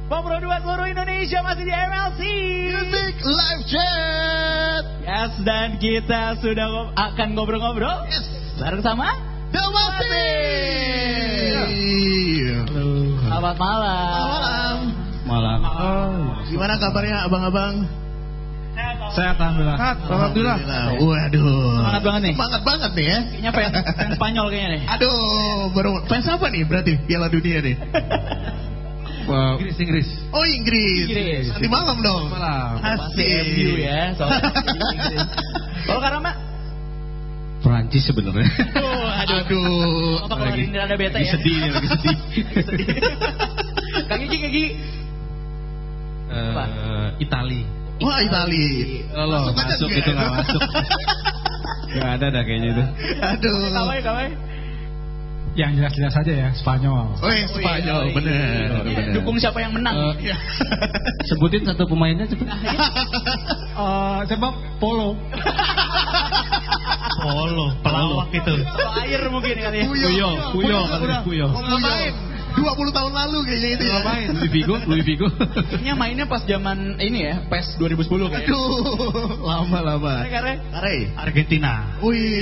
Popro 2 seluruh Indonesia masih di MLC Music Live Chat. Yes, dan kita sudah akan ngobrol-ngobrol bareng sama Delmasi. Selamat malam. Malam. Gimana kabarnya abang-abang? Sehat alhamdulillah. Alhamdulillah. Waduh. Semangat banget nih. Semangat banget nih ya. Kayaknya fans Spanyol kayaknya nih. Aduh, baru fans apa nih berarti Piala Dunia nih? Wow. Inggris. Oh Inggris. Nanti malam dong. Malam. Pasti MU ya. Soalnya Inggris. Kalau Karama? Perancis sebenarnya. Aduh. Apa kalau Rindra ada beta ya? Lagi sedih. Kak Gigi. Itali. Wah Itali. Masuk itu nggak masuk. Gak ada dah kayaknya itu. Aduh. Kawai. Yang jelas-jelas saja ya, Spanyol. Oh ya Spanyol, bener. Dukung siapa yang menang? Sebutin satu pemainnya cepet. Coba Polo. Pelawak itu. Kalau air mungkin kali ya. Puyo. Ngapain? 20 tahun lalu kayaknya itu ya. Ngapain? Louis Figo. Kayaknya mainnya pas zaman ini ya, PES 2010 kayaknya. Aduh, lama. Kare. Argentina.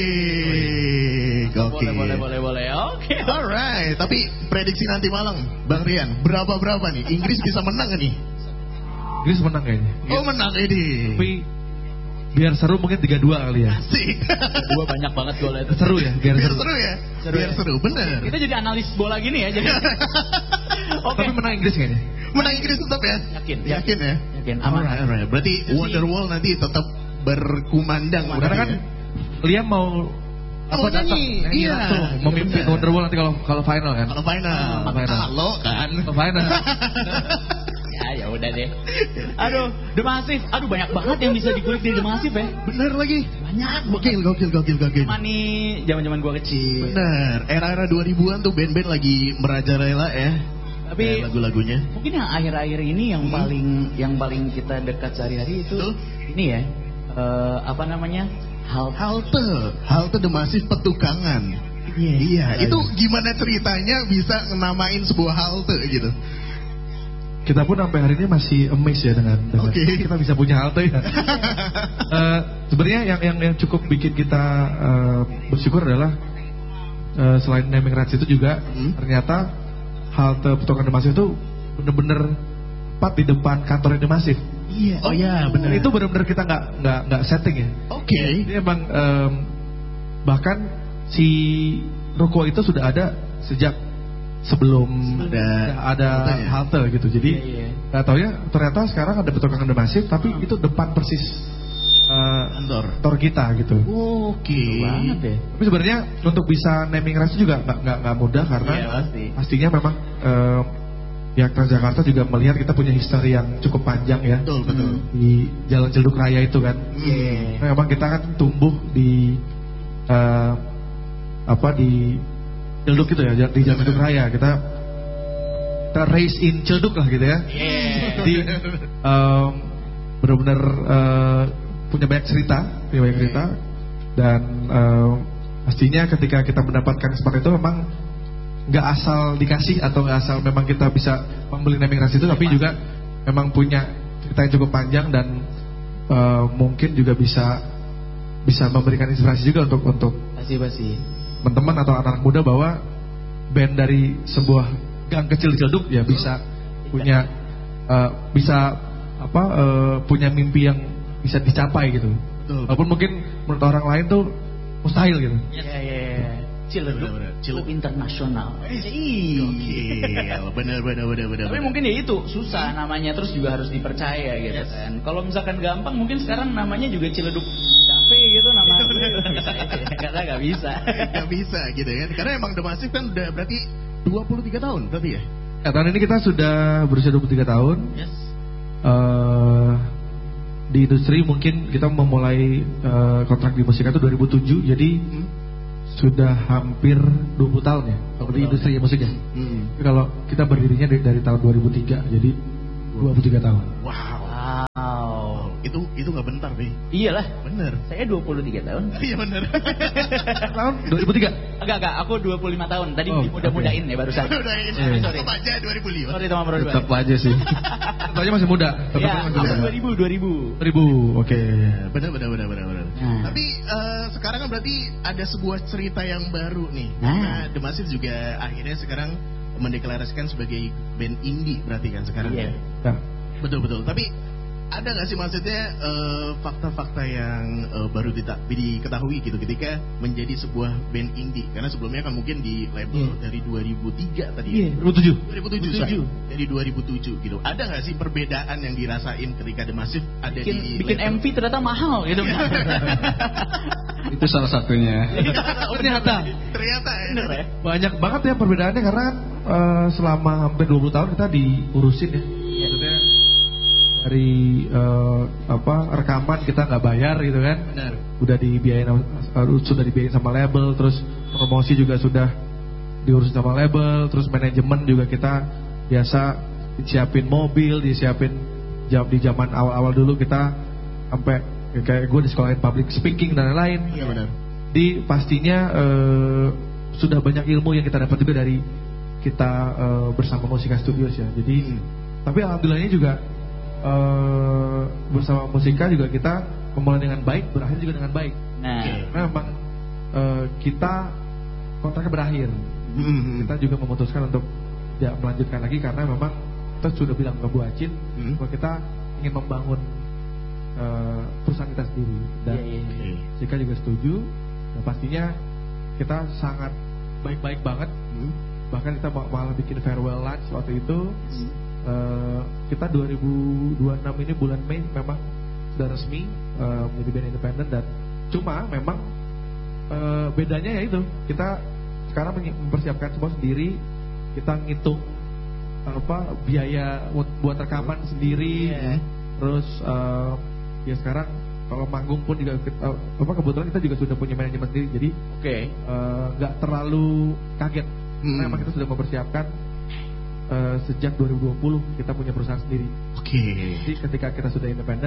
Wih, gokil. Boleh. Oke. Alright, tapi prediksi nanti malam, Bang Rian, berapa nih? Inggris bisa menang gak nih? Inggris menang kayaknya. Oh menang ini. Tapi biar seru mungkin 3-2 kali ya. Asik. Dua banyak banget gol itu. Seru ya, biar seru. Biar seru, bener. Kita jadi analis bola gini ya, jadi. Oke. Tapi menang Inggris kayaknya. Menang Inggris tetap ya? Yakin ya? Yakin, aman. Alright. Berarti Wonderwall nanti tetap berkumandang. Karena kan Liam mau datang? Iya. Memimpin Wonderwall nanti kalau final kan. Kalau final. Kalau final. Ya udah deh. Aduh, The Massive. Aduh banyak banget yang bisa dikulik dari The Massive ya. Bener lagi. Banyak. Gokil. Mani zaman gua kecil. Bener. Era 2000-an tuh band-band lagi merajalela ya. Tapi lagu-lagunya. Mungkin yang akhir-akhir ini yang paling kita dekat sehari-hari itu ini ya. Apa namanya? Halte The Massive Petukangan. Iya. Itu gimana ceritanya bisa namain sebuah halte gitu? Kita pun sampai hari ini masih amazed ya dengan kita bisa punya halte ya. Sebenarnya yang cukup bikin kita bersyukur adalah selain naming rights itu juga ternyata halte Petukangan The Massive itu bener-bener tepat di depan kantornya The Massive. Iya. Oh iya bener. Itu bener-bener kita nggak setting ya. Oke. Ini emang bahkan si ruko itu sudah ada sejak sebelum ada halte gitu. Jadi nggak tahu ya ternyata sekarang ada Petukangan The Massive tapi itu depan persis kantor kita gitu. Oke. Banget ya. Tapi sebenarnya untuk bisa naming rights juga nggak mudah karena pastinya memang pihak Transjakarta juga melihat kita punya history yang cukup panjang ya. Betul. Di Jalan Ciledug Raya itu kan. Memang kita kan tumbuh di di Ciledug gitu ya, di Jalan Ciledug Raya kita raise in Ciledug lah gitu ya. Jadi benar-benar punya banyak cerita dan pastinya ketika kita mendapatkan kesempatan itu memang nggak asal dikasih atau nggak asal memang kita bisa membeli naming rights itu, tapi juga memang punya cerita yang cukup panjang dan mungkin juga bisa memberikan inspirasi juga untuk teman-teman atau anak muda bahwa band dari sebuah gang kecil di Ciledug ya bisa punya punya mimpi yang bisa dicapai gitu. Walaupun mungkin menurut orang lain tuh mustahil gitu. Ciledug internasional. Bener. Tapi mungkin ya itu susah namanya, terus juga harus dipercaya gitu kan. Kalau misalkan gampang mungkin sekarang namanya juga Ciledug Cafe gitu namanya. Karena nggak bisa gitu kan. Karena emang The Massive kan udah berarti 23 tahun berarti ya. Tahun ini kita sudah berusia 23 tahun. Di industri mungkin kita memulai kontrak di musik itu 2007, jadi sudah hampir 20 tahun ya di industri musiknya. Kalau kita berdirinya dari tahun 2003, jadi 23 tahun. Wow. itu nggak bentar deh. Iyalah. Bener. Saya 23 tahun. Iya bener. Tahun 2003. Enggak, aku 25 tahun. Tadi Oh, mudah-mudahin ya barusan. Udah ini. Sorry. Tetap aja 2005. Sorry teman berdua. Tetap aja sih. Tetap aja masih muda. Tetap Ya, aja masih muda. 2000. 2000, oke. Bener. Nah. Tapi sekarang kan berarti ada sebuah cerita yang baru nih. Nah. Karena The Massive juga akhirnya sekarang mendeklarasikan sebagai band indie berarti kan sekarang. Iya. Ya. Betul. Tapi ada nggak sih maksudnya fakta-fakta yang baru diketahui gitu ketika menjadi sebuah band indie? Karena sebelumnya kan mungkin di label dari 2003 tadi. Iya. 2007. Dari 2007 gitu. Ada nggak sih perbedaan yang dirasain ketika The Massive ada di Bikin label? MV ternyata mahal gitu. Itu salah satunya. Ternyata Bener ya? banyak banget ya perbedaannya karena kan selama hampir 20 tahun kita diurusin ya. Maksudnya dari rekaman kita nggak bayar gitu kan. Benar. Sudah dibiayain sama label, terus promosi juga sudah diurusin sama label, terus manajemen juga kita biasa disiapin mobil, disiapin di zaman awal-awal dulu kita sampai kayak gue disekolahin public speaking dan lain-lain. Iya benar. Di pastinya sudah banyak ilmu yang kita dapat juga dari kita bersama Musika Studios ya. Jadi tapi alhamdulillahnya juga bersama Musika juga kita memulai dengan baik, berakhir juga dengan baik. Nah, Karena memang kita kontraknya berakhir. Kita juga memutuskan untuk tidak melanjutkan lagi karena memang kita sudah bilang ke Bu Acin bahwa kita ingin membangun perusahaan kita sendiri dan Musika juga setuju. Dan pastinya kita sangat baik-baik banget. Bahkan kita malah bikin farewell lunch waktu itu. Kita 2026 ini bulan Mei memang sudah resmi menjadi band independen dan cuma memang bedanya ya itu kita sekarang mempersiapkan semua sendiri, kita ngitung biaya buat rekaman sendiri, terus ya sekarang kalau manggung pun juga kebetulan kita juga sudah punya manajemen sendiri, jadi nggak terlalu kaget karena memang kita sudah mempersiapkan. Sejak 2020 kita punya perusahaan sendiri. Jadi ketika kita sudah independen,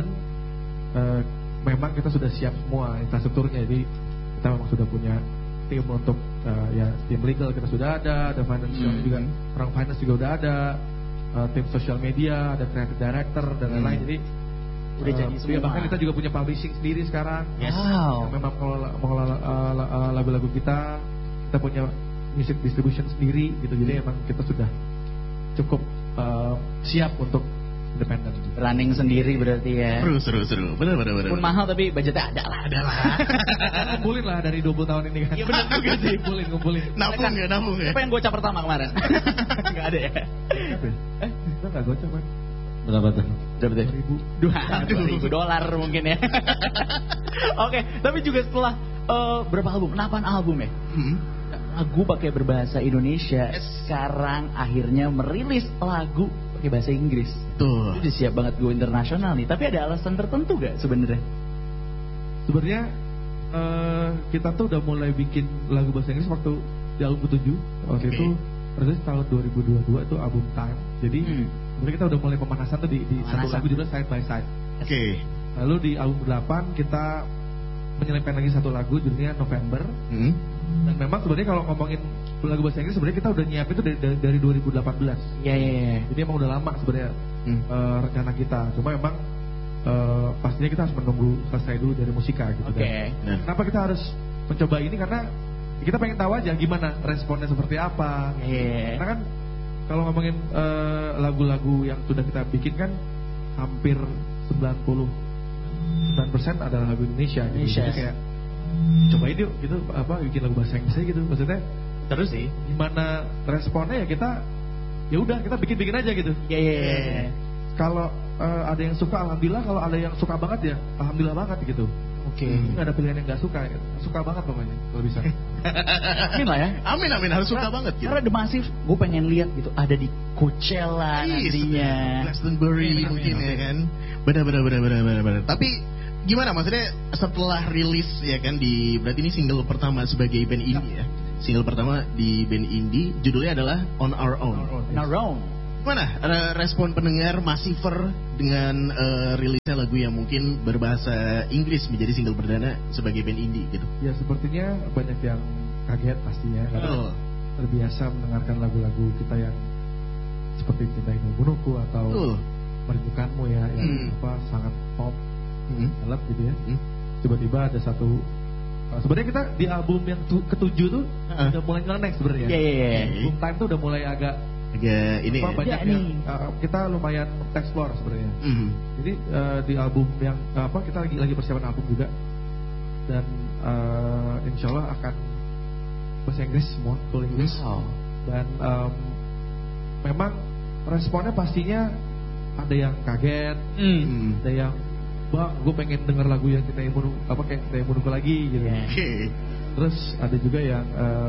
memang kita sudah siap semua infrastrukturnya. Jadi kita memang sudah punya tim untuk tim legal kita sudah ada financial juga, orang finance juga udah ada, tim social media, ada creative director dan lain-lain. Jadi udah jadi semua. Bahkan kita juga punya publishing sendiri sekarang. Wow. Memang mengelola lagu-lagu kita punya music distribution sendiri gitu. Jadi emang kita sudah cukup siap untuk independen. Running sendiri berarti ya. Seru. Benar. Pun mahal tapi budgetnya ada lah. Ngumpulin lah dari 20 tahun ini kan. Iya benar juga sih. Ngumpulin. Nabung ya. Apa yang gocap pertama kemarin? Enggak ada ya. Kita nggak gocap kan? Berapa tuh? $2,000 mungkin ya. Oke, tapi juga setelah berapa album? 8 album ya? Lagu pakai berbahasa Indonesia. Sekarang akhirnya merilis lagu pakai bahasa Inggris. Tuh. Udah siap banget go internasional nih. Tapi ada alasan tertentu gak sebenarnya? Sebenarnya kita tuh udah mulai bikin lagu bahasa Inggris waktu di album ke-7. Waktu itu persis tahun 2022 itu album Time. Jadi sebenarnya kita udah mulai pemanasan tuh di satu lagu judulnya Side by Side. Lalu di album 8 kita menyelipkan lagi satu lagu judulnya November. Dan memang sebenarnya kalau ngomongin lagu bahasa Inggris sebenarnya kita udah nyiapin itu dari 2018. Iya. Jadi emang udah lama sebenarnya rencana kita. Cuma memang pastinya kita harus menunggu selesai dulu dari Musika gitu. Kenapa kita harus mencoba ini? Karena kita pengen tahu aja gimana responnya seperti apa. Karena kan kalau ngomongin lagu-lagu yang sudah kita bikin kan hampir 99% adalah lagu Indonesia. Jadi kayak cobain yuk gitu bikin lagu bahasa Inggris gitu. Maksudnya terus sih gimana responnya ya kita kita bikin aja gitu. Kalau ada yang suka alhamdulillah, kalau ada yang suka banget ya alhamdulillah banget gitu. Nggak ada pilihan yang nggak suka ya. Suka banget pokoknya kalau bisa. Amin lah ya. Amin harus suka banget gitu. Karena The Massive gue pengen lihat gitu ada di Coachella nantinya, Glastonbury mungkin ya kan. Benar. Tapi gimana maksudnya setelah rilis ya kan berarti ini single pertama sebagai band indie ya. Single pertama di band indie judulnya adalah On Our Own. Mana respon pendengar Massiver dengan rilisnya lagu yang mungkin berbahasa Inggris menjadi single perdana sebagai band indie gitu? Ya sepertinya banyak yang kaget pastinya karena terbiasa mendengarkan lagu-lagu kita yang seperti Cintai Membunuhku atau Merindukanmu ya, yang sangat pop, gelap gitu ya. Tiba-tiba ada satu sebenarnya kita di album yang ketujuh tuh udah mulai nyeleneh sebenarnya. Album Time tuh udah mulai agak ini banyak yang kita lumayan explore sebenarnya. Jadi di album yang kita lagi persiapan album juga, dan insya Allah akan bahasa Inggris semua, full Inggris. Dan memang responnya pastinya ada yang kaget, ada yang bang, gue pengen denger lagu yang kita Bunuhku lagi gitu. Terus ada juga yang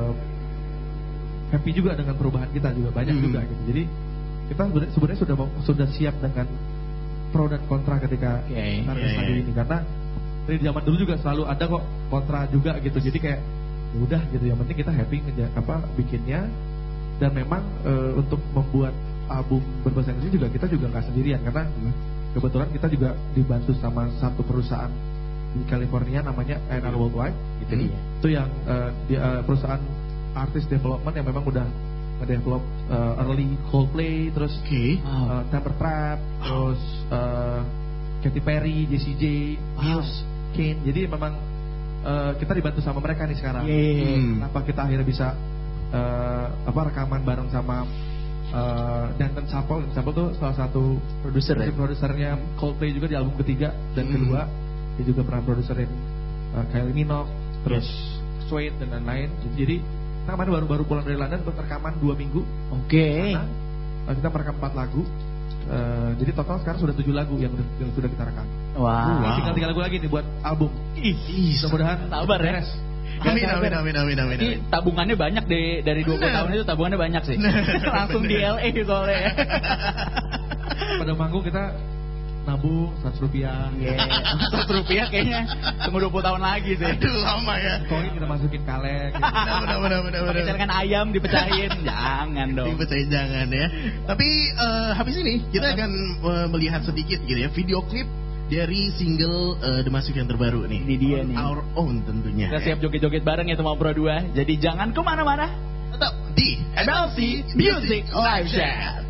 happy juga dengan perubahan kita juga banyak juga gitu. Jadi kita sebenarnya sudah siap dengan pro dan kontra ketika rilis lagu ini, karena dari zaman dulu juga selalu ada kok kontra juga gitu. Jadi kayak ya udah gitu, yang penting kita happy bikinnya. Dan memang untuk membuat album berbahasa Inggris juga kita juga nggak sendirian, karena kebetulan kita juga dibantu sama satu perusahaan di California namanya A&R Worldwide gitu. Itu yang perusahaan artist development yang memang udah nge-develop early Coldplay, terus Temper Trap, terus Katy Perry, Jessie J, Muse, Kane. Jadi memang kita dibantu sama mereka nih sekarang. Kenapa kita akhirnya bisa rekaman bareng sama Danton Sapol. Sapol tuh salah satu produsernya Coldplay juga di album ketiga dan kedua. Dia juga pernah produserin Kylie Minogue, terus Suede dan lain-lain. Jadi kita kemarin baru pulang dari London untuk rekaman 2 minggu. Karena kita merekam 4 lagu. Jadi total sekarang sudah 7 lagu yang sudah kita rekam. Tinggal 3 lagu lagi nih buat album. Mudah-mudahan sabar ya. Amin. Ini tabungannya banyak dari 20 tahun itu, tabungannya banyak sih. Langsung di LA soalnya. Pada manggung kita nabung $100. $100 kayaknya tunggu 20 tahun lagi sih. Aduh, lama ya. Koin kita masukin kaleng. Benar. Pakai celengan ayam dipecahin. Jangan dong. Dipecahin jangan ya. Tapi habis ini kita akan melihat sedikit gitu ya video klip dari single The Massive yang terbaru nih. Ini dia nih. Our Own tentunya. Kita siap joget-joget bareng ya sama Pro 2. Jadi jangan kemana-mana. Tetap di MLC Music Live Chat.